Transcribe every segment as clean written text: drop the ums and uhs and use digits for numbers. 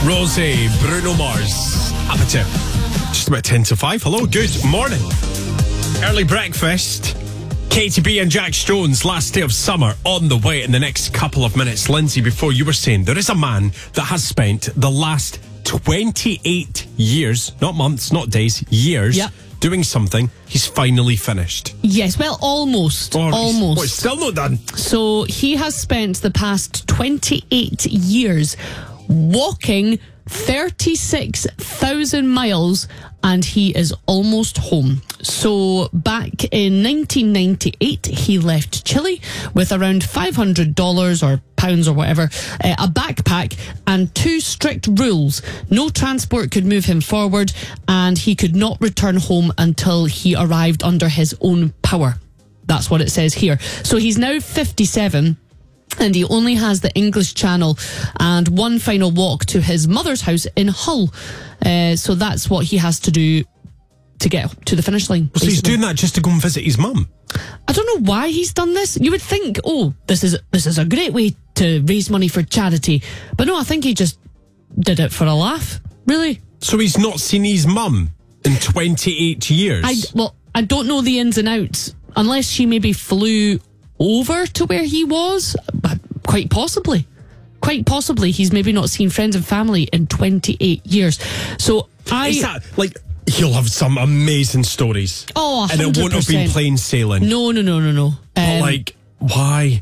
Rosie, Bruno Mars. Up at 2. Just about 10 to 5. Hello, good morning. Early breakfast. Katie B and Jax Jones, last day of summer, on the way in the next couple of minutes. Lindsay, before you were saying, there is a man that has spent the last 28 years, not months, not days, years, doing something he's finally finished. Yes, well, almost. Almost. It's still not done. So he has spent the past 28 years walking 36,000 miles and he is almost home. So back in 1998, he left Chile with around $500 or pounds or whatever, a backpack and 2 strict rules. No transport could move him forward and he could not return home until he arrived under his own power. That's what it says here. So he's now 57. And he only has the English Channel and one final walk to his mother's house in Hull. So that's what he has to do to get to the finish line. So he's doing that just to go and visit his mum? I don't know why he's done this. You would think, this is a great way to raise money for charity. But no, I think he just did it for a laugh. Really? So he's not seen his mum in 28 years? I don't know the ins and outs. Unless she maybe flew over to where he was, but quite possibly he's maybe not seen friends and family in 28 years. So he'll have some amazing stories. 100%. And it won't have been plain sailing. No. But why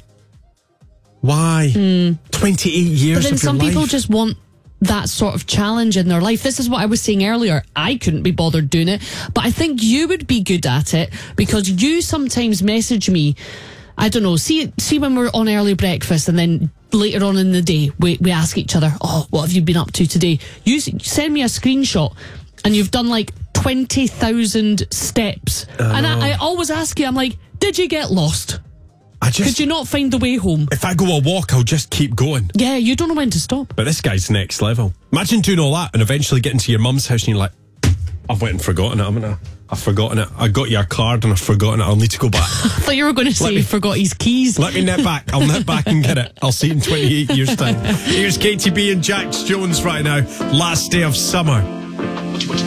28 years but then of some your people life? just want that sort of challenge in their life. This is what I was saying earlier. I couldn't be bothered doing it, but I think you would be good at it because you sometimes message me. I don't know, see when we're on early breakfast and then later on in the day we ask each other, what have you been up to today? You send me a screenshot and you've done 20,000 steps. And I always ask you, I'm like, did you get lost? Could you not find the way home? If I go a walk, I'll just keep going. Yeah, you don't know when to stop. But this guy's next level. Imagine doing all that and eventually getting to your mum's house and you're like, I've went and forgotten it, I've forgotten it. I got your card and I've forgotten it. I'll need to go back. I thought you were going to say he forgot his keys. Let me nip back. I'll nip back and get it. I'll see you in 28 years' time. Here's Katie B and Jax Jones right now. Last day of summer.